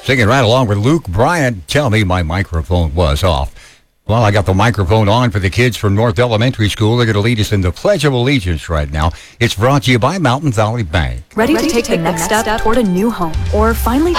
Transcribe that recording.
Singing right along with Luke Bryant. Tell me my microphone was off. Well, I got the microphone on for the kids from North Elementary School. They're going to lead us in the Pledge of Allegiance right now. It's brought to you by Mountain Valley Bank. Ready to take the next step toward a new home or finally